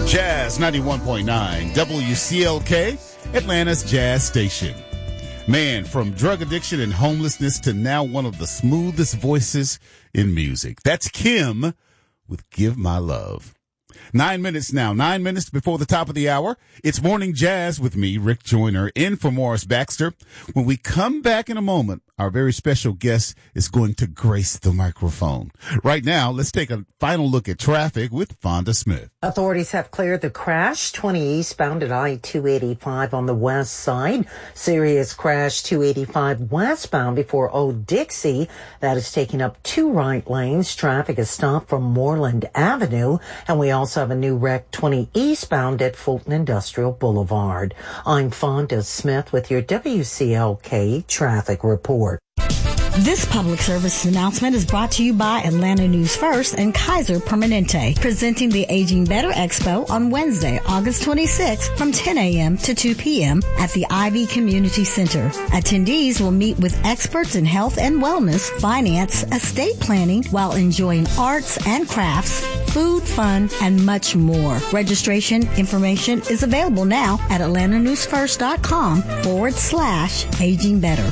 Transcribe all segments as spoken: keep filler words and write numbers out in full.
Jazz ninety-one point nine, W C L K, Atlanta's Jazz Station. Man, from drug addiction and homelessness to now one of the smoothest voices in music. That's Kim with Give My Love. Nine minutes now, nine minutes before the top of the hour. It's Morning Jazz with me, Rick Joyner, in for Morris Baxter. When we come back in a moment, our very special guest is going to grace the microphone. Right now, let's take a final look at traffic with Fonda Smith. Authorities have cleared the crash, twenty eastbound at I two eighty-five on the west side. Serious crash, two eighty-five westbound before Old Dixie. That is taking up two right lanes. Traffic is stopped from Moreland Avenue. And we also have a new wreck, twenty eastbound at Fulton Industrial Boulevard. I'm Fonda Smith with your W C L K traffic report. This public service announcement is brought to you by Atlanta News First and Kaiser Permanente, presenting the Aging Better Expo on Wednesday, August twenty-sixth from ten a.m. to two p.m. at the Ivy Community Center. Attendees will meet with experts in health and wellness, finance, estate planning, while enjoying arts and crafts, food, fun, and much more. Registration information is available now at atlantanewsfirst.com forward slash aging better.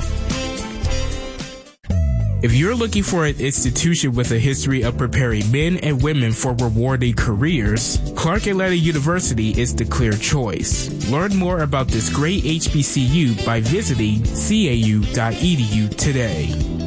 If you're looking for an institution with a history of preparing men and women for rewarding careers, Clark Atlanta University is the clear choice. Learn more about this great H B C U by visiting c a u dot e d u today.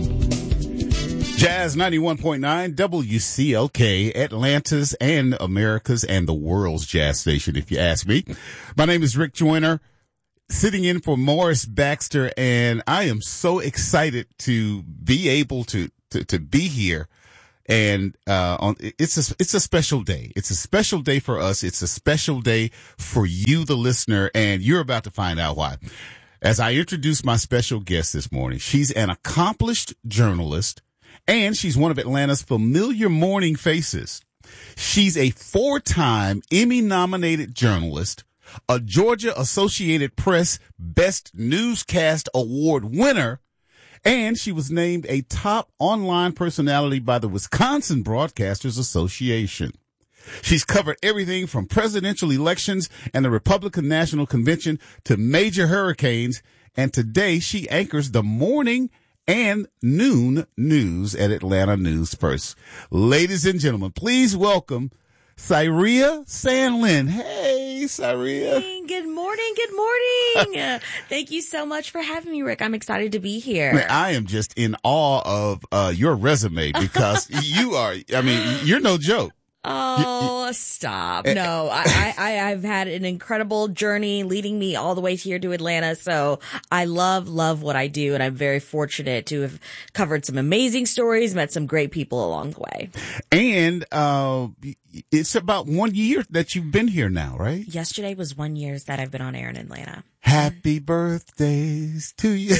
Jazz ninety-one point nine, W C L K, Atlanta's and America's and the world's jazz station, if you ask me. My name is Rick Joyner, sitting in for Morris Baxter, and I am so excited to be able to, to, to be here. And, uh, on, it's a, it's a special day. It's a special day for us. It's a special day for you, the listener, and you're about to find out why. As I introduce my special guest this morning, she's an accomplished journalist, and she's one of Atlanta's familiar morning faces. She's a four-time Emmy-nominated journalist, a Georgia Associated Press Best Newscast Award winner, and she was named a top online personality by the Wisconsin Broadcasters Association. She's covered everything from presidential elections and the Republican National Convention to major hurricanes, and today she anchors the morning and noon news at Atlanta News First. Ladies and gentlemen, please welcome Syria Sandlin. Hey, Syria. Hey, good morning. Good morning. uh, thank you so much for having me, Rick. I'm excited to be here. Man, I am just in awe of uh, your resume because you are, I mean, you're no joke. Oh, stop. No, I, I, I've had an incredible journey leading me all the way here to Atlanta. So I love, love what I do. And I'm very fortunate to have covered some amazing stories, met some great people along the way. And uh, it's about one year that you've been here now, right? Yesterday was one year that I've been on air in Atlanta. Happy birthdays to you.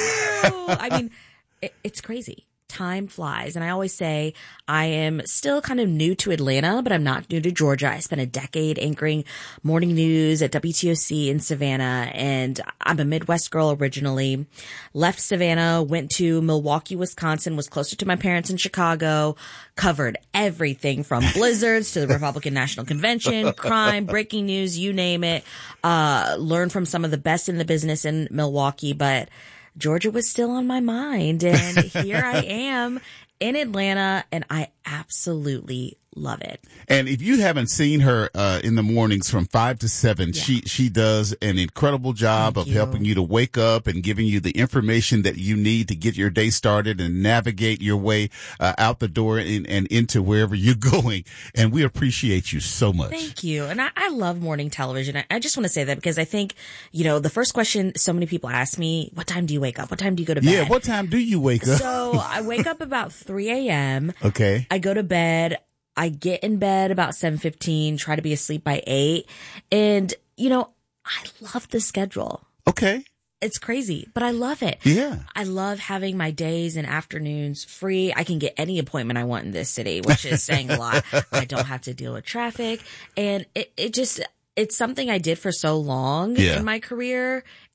I mean, it, it's crazy. Time flies. And I always say I am still kind of new to Atlanta, but I'm not new to Georgia. I spent a decade anchoring morning news at W T O C in Savannah, and I'm a Midwest girl originally. Left Savannah, went to Milwaukee, Wisconsin, was closer to my parents in Chicago, covered everything from blizzards to the Republican National Convention, crime, breaking news, you name it. Uh, learned from some of the best in the business in Milwaukee, but Georgia was still on my mind, and here I am in Atlanta, and I absolutely love it. And if you haven't seen her uh in the mornings from five to seven, yeah. she she does an incredible job Thank of you. helping you to wake up and giving you the information that you need to get your day started and navigate your way uh, out the door and, and into wherever you're going. And we appreciate you so much. Thank you. And I, I love morning television. I, I just want to say that because I think, you know, the first question so many people ask me, what time do you wake up? What time do you go to bed? Yeah, what time do you wake up? So I wake up about three a.m. Okay. I go to bed. I get in bed about seven fifteen, try to be asleep by eight. And, you know, I love the schedule. Okay. It's crazy, but I love it. Yeah. I love having my days and afternoons free. I can get any appointment I want in this city, which is saying a lot. I don't have to deal with traffic. And it, it just, it's something I did for so long yeah. in my career.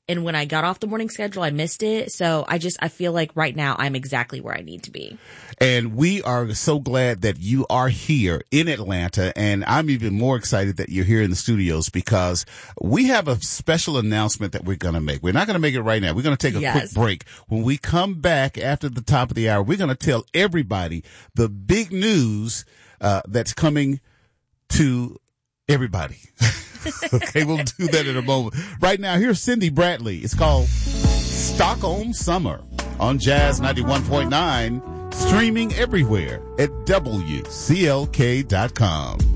And when I got off the morning schedule, I missed it. So I just, I feel like right now I'm exactly where I need to be. And we are so glad that you are here in Atlanta. And I'm even more excited that you're here in the studios because we have a special announcement that we're going to make. We're not going to make it right now. We're going to take a Yes. quick break. When we come back after the top of the hour, we're going to tell everybody the big news uh, that's coming to everybody. Okay, we'll do that in a moment. Right now, here's Cindy Bradley. It's called Stockholm Summer on Jazz ninety-one point nine, streaming everywhere at W C L K dot com.